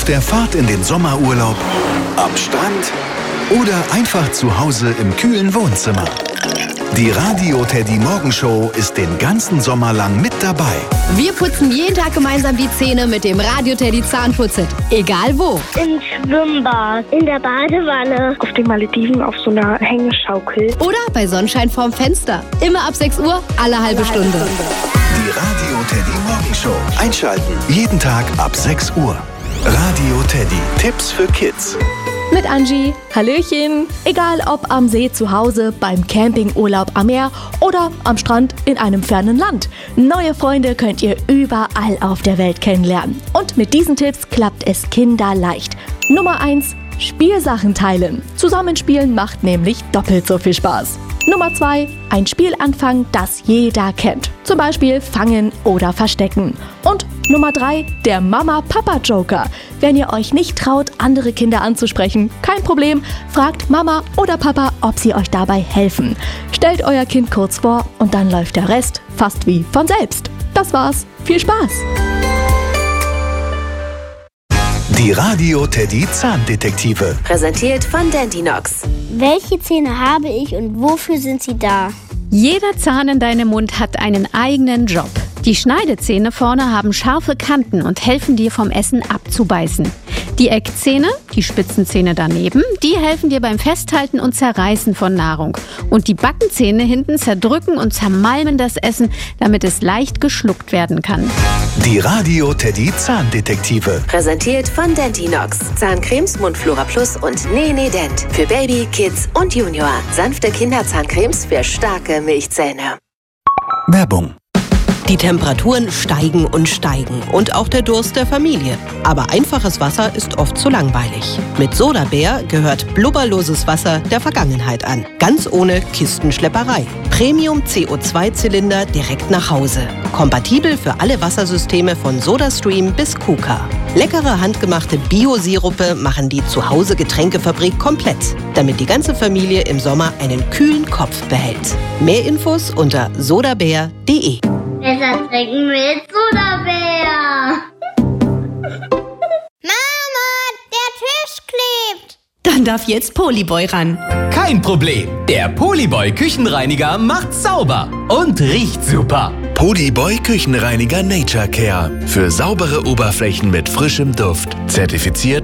Auf der Fahrt in den Sommerurlaub, am Strand oder einfach zu Hause im kühlen Wohnzimmer. Die Radio Teddy Morgenshow ist den ganzen Sommer lang mit dabei. Wir putzen jeden Tag gemeinsam die Zähne mit dem Radio Teddy Zahnputzset. Egal wo. Im Schwimmbad, in der Badewanne, auf den Malediven auf so einer Hängeschaukel. Oder bei Sonnenschein vorm Fenster. Immer ab 6 Uhr, alle halbe Stunde. Die Radio Teddy Morgenshow. Einschalten. Jeden Tag ab 6 Uhr. Radio Teddy. Tipps für Kids. Mit Angie. Hallöchen. Egal ob am See zu Hause, beim Campingurlaub am Meer oder am Strand in einem fernen Land. Neue Freunde könnt ihr überall auf der Welt kennenlernen. Und mit diesen Tipps klappt es kinderleicht. Nummer 1. Spielsachen teilen. Zusammenspielen macht nämlich doppelt so viel Spaß. Nummer 2. Ein Spiel anfangen, das jeder kennt. Zum Beispiel Fangen oder Verstecken. Und Nummer 3. Der Mama-Papa-Joker. Wenn ihr euch nicht traut, andere Kinder anzusprechen, kein Problem. Fragt Mama oder Papa, ob sie euch dabei helfen. Stellt euer Kind kurz vor und dann läuft der Rest fast wie von selbst. Das war's. Viel Spaß! Die Radio Teddy Zahndetektive. Präsentiert von Dentinox. Welche Zähne habe ich und wofür sind sie da? Jeder Zahn in deinem Mund hat einen eigenen Job. Die Schneidezähne vorne haben scharfe Kanten und helfen dir vom Essen abzubeißen. Die Eckzähne, die Spitzenzähne daneben, die helfen dir beim Festhalten und Zerreißen von Nahrung. Und die Backenzähne hinten zerdrücken und zermalmen das Essen, damit es leicht geschluckt werden kann. Die Radio Teddy Zahndetektive. Präsentiert von Dentinox. Zahncremes, Mundflora Plus und Nee Dent. Für Baby, Kids und Junior. Sanfte Kinderzahncremes für starke Milchzähne. Werbung. Die Temperaturen steigen und auch der Durst der Familie. Aber einfaches Wasser ist oft zu langweilig. Mit Sodabär gehört blubberloses Wasser der Vergangenheit an. Ganz ohne Kistenschlepperei. Premium CO2-Zylinder direkt nach Hause. Kompatibel für alle Wassersysteme von SodaStream bis KUKA. Leckere handgemachte Bio-Sirupe machen die Zuhause-Getränkefabrik komplett, damit die ganze Familie im Sommer einen kühlen Kopf behält. Mehr Infos unter sodabär.de. Besser trinken mit Sodabär. Mama, der Tisch klebt. Dann darf jetzt Polyboy ran. Kein Problem. Der Polyboy Küchenreiniger macht sauber und riecht super. Polyboy Küchenreiniger Nature Care. Für saubere Oberflächen mit frischem Duft. Zertifiziert